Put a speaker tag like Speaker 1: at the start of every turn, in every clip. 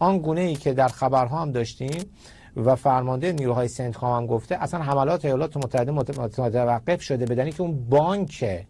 Speaker 1: آن گونه‌ای که در خبرها هم داشتیم و فرمانده نیروهای سنتکام هم گفته، اصلا حملات ایالات متحده متوقف شده، بدنی که اون بانک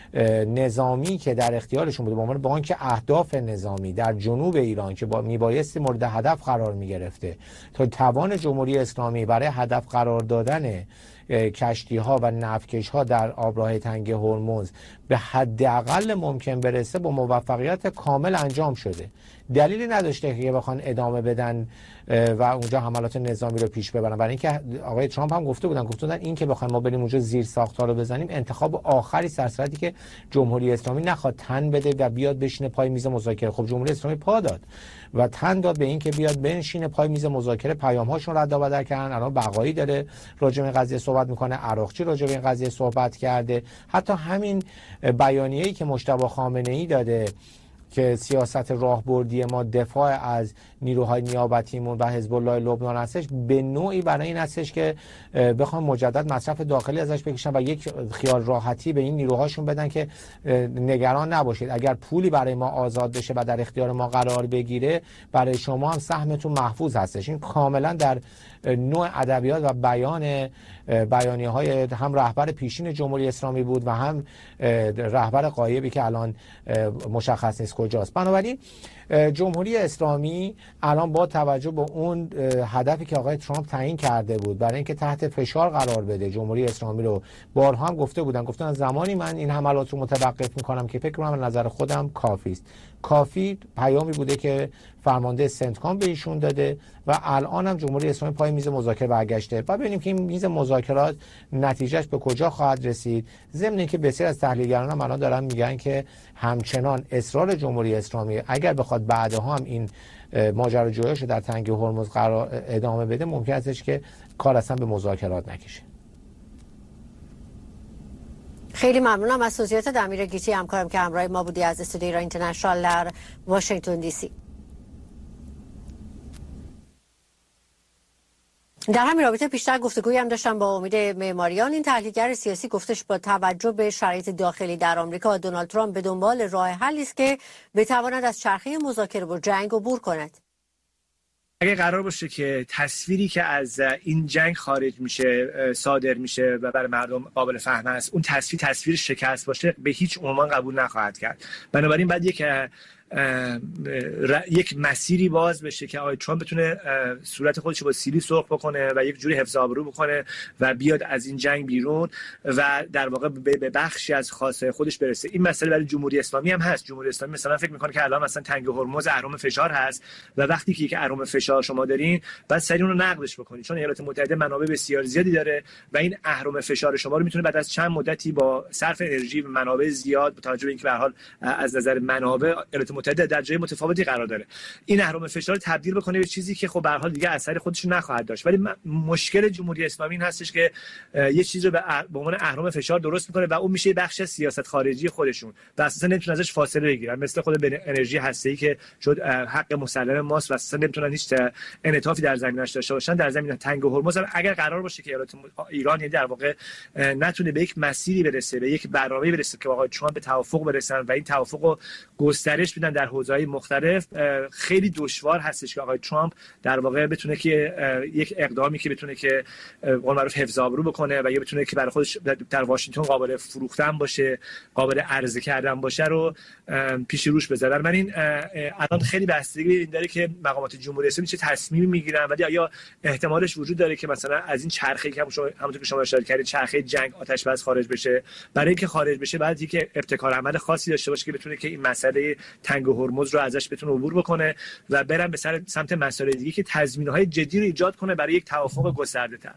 Speaker 1: نظامی که در اختیارشون بوده به عنوان بانک اهداف نظامی در جنوب ایران که میبایستی مورد هدف قرار میگرفته تا توان جمهوری اسلامی برای هدف قرار دادن کشتی ها و نفتکش ها در آبراه تنگ هرمز به حداقل ممکن برسه با موفقیت کامل انجام شده. دلیلی نداشته که بخوان ادامه بدن و اونجا حملات نظامی رو پیش ببرن. برای اینکه آقای ترامپ هم گفتن این که بخوام ما بریم اونجا زیر ساخت‌ها رو بزنیم انتخاب آخری سرصورتی که جمهوری اسلامی نخواد تن بده و بیاد بشینه پای میز مذاکره. خب جمهوری اسلامی پا داد و تن داد به این که بیاد بنشینه پای میز مذاکره، پیام‌هاشون رد و بدل کردن. الان بقایی داره راجع به این قضیه صحبت میکنه، عراقچی راجع به این قضیه صحبت کرده، حتی همین بیانیه‌ای که مجتبی خامنه‌ای داده که سیاست راهبردی ما دفاع از نیروهای نیابتیمون و حزب الله لبنان هستش، به نوعی برای این هستش که بخوام مجدد مصرف داخلی ازش بکشن و یک خیال راحتی به این نیروهاشون بدن که نگران نباشید، اگر پولی برای ما آزاد بشه و در اختیار ما قرار بگیره برای شما هم سهمتون محفوظ هستش. این کاملا در نوع ادبیات و بیانیه‌های هم رهبر پیشین جمهوری اسلامی بود و هم رهبر غایبی که الان مشخص نیست کجاست. بنابراین جمهوری اسلامی الان با توجه به اون هدفی که آقای ترامپ تعیین کرده بود برای اینکه تحت فشار قرار بده جمهوری اسلامی رو، بارها هم گفتن زمانی من این حملات رو متوقف میکنم که فکر کنم نظر خودم کافی است. کافی پیامی بوده که فرمانده سنتکام به ایشون داده و الان هم جمهوری اسلامی پای میز مذاکره برگشته و ببینیم که این میز مذاکرات نتیجهش به کجا خواهد رسید. ضمن اینکه بسیار از تحلیلگران هم الان دارن میگن که همچنان اصرار جمهوری اسلامی اگر بخواد بعدها هم این ماجراجوییش در تنگ هرمز قرار ادامه بده، ممکن استش که کار اصلا به مذاکرات نکشه.
Speaker 2: خیلی ممنونم از توضیحات امیر گیتی، همکارم که همراه ما بودی از استودیو ایران اینترنشنال در واشنگتن دی سی. در همین رابطه بیشتر گفتگویی هم داشتم با امید معماریان. این تحلیلگر سیاسی گفتش با توجه به شرایط داخلی در آمریکا دونالد ترامپ به دنبال راه حلی است که بتواند از چرخه مذاکره و جنگ عبور کند.
Speaker 3: اگه قرار باشه که تصویری که از این جنگ خارج میشه صادر میشه و برای مردم قابل فهم است، اون تصویر شکست باشه، به هیچ عنوان قبول نخواهد کرد. بنابراین بعد یک مسیری باز بشه که آقای ترامپ بتونه صورت خودش رو با سیلی سرخ بکنه و یک جوری حفظ آبرو بکنه و بیاد از این جنگ بیرون و در واقع به بخشی از خواستهای خودش برسه. این مسئله برای جمهوری اسلامی هم هست. جمهوری اسلامی مثلا فکر میکنه که الان مثلا تنگ هرمز اهرم فشار هست و وقتی که یک اهرم فشار شما دارین بعد سریع اون رو نقدش بکنید، چون ایالات متحده منابع بسیار زیادی داره و این اهرم فشار شما رو میتونه بعد از چند مدتی با صرف انرژی و منابع زیاد با توجه به اینکه به هر حال از نظر منابع ایالات متحده در جای متفاوتی قرار داره، این اهرم فشار تبدیل بکنه به چیزی که خب به هر حال دیگه اثر خودش نخواهد داشت. ولی مشکل جمهوری اسلامی این هستش که یه چیزی رو به عنوان اهرم فشار درست میکنه و اون میشه بخش از سیاست خارجی خودشون و اساسا نمیتونن ازش فاصله بگیرن، مثل خود انرژی هسته‌ای که شد حق مسلم ماست و اساسا نمیتونن هیچ انعطافی در زمینش داشته باشن. در زمین تنگ هرمز اگر قرار باشه که ایران یعنی در واقع نتونه به یک مسیری برسه، به یک برنامه‌ای برسه که آقای ترامپ به توافق برسن و این توافق رو گسترش بدن در حوزه‌های مختلف، خیلی دشوار هستش که آقای ترامپ در واقع بتونه که یک اقدامی که بتونه که قول معروف حفظ آبرو بکنه و یا بتونه که برای خودش در واشنگتن قابل فروختن باشه، قابل عرضه کردن باشه رو پیش روش بذاره. من این الان خیلی بستگی این داره که مقامات جمهوری اسلامی چه تصمیمی میگیرن، ولی آیا احتمالش وجود داره که مثلا از این چرخه‌ای که همونطور که شما اشاره کردید چرخه جنگ آتش بس خارج بشه. برای اینکه خارج بشه بعد اینکه ابتکار عمل خاصی داشته باشه که بتونه که این مسئله تنگ هرمز رو ازش بتونه عبور بکنه و برن به سمت مسائل دیگه که تضمین‌های جدی رو ایجاد کنه برای یک توافق گسترده‌تر.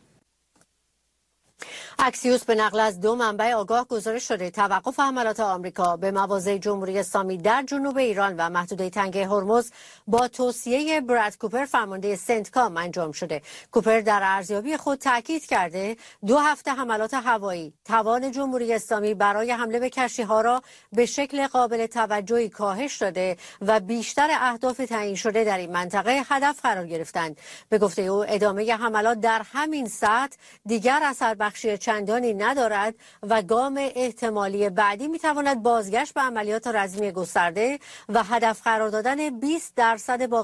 Speaker 2: اکسیوس به نقل از دو منبع آگاه گزارش شده توقف حملات آمریکا به مواضع جمهوری اسلامی در جنوب ایران و محدوده تنگ هرمز با توصیه براد کوپر فرمانده سنتکام انجام شده. کوپر در ارزیابی خود تاکید کرده 2 هفته حملات هوایی توان جمهوری اسلامی برای حمله به کشتی‌ها را به شکل قابل توجهی کاهش داده و بیشتر اهداف تعیین شده در این منطقه هدف قرار گرفتند. به گفته او ادامه حملات در همین سطح دیگر اثر بخشی چندانی ندارد و گام احتمالی بعدی میتواند بازگشت به عملیات رزمی گسترده و هدف قرار دادن 20%